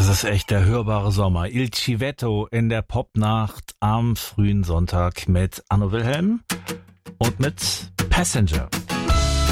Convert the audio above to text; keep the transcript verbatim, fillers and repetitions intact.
ist echt der hörbare Sommer. Il Civetto in der Popnacht am frühen Sonntag mit Anno Wilhelm und mit Passenger.